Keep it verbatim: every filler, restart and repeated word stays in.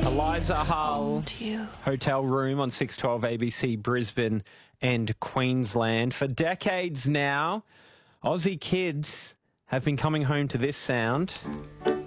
Eliza Hull, hotel room on six twelve A B C Brisbane and Queensland. For decades now, Aussie kids have been coming home to this sound.